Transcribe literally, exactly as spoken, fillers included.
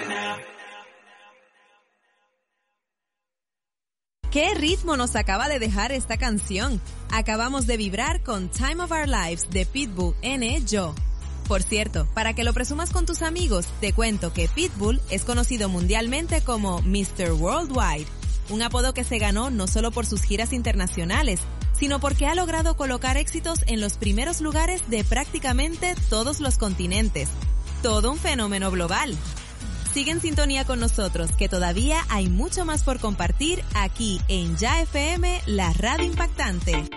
¿Qué ritmo nos acaba de dejar esta canción? Acabamos de vibrar con Time of Our Lives de Pitbull N Yo. Por cierto, para que lo presumas con tus amigos, te cuento que Pitbull es conocido mundialmente como mister Worldwide, un apodo que se ganó no solo por sus giras internacionales, sino porque ha logrado colocar éxitos en los primeros lugares de prácticamente todos los continentes. Todo un fenómeno global. Sigue en sintonía con nosotros, que todavía hay mucho más por compartir aquí en Ya F M, la radio impactante.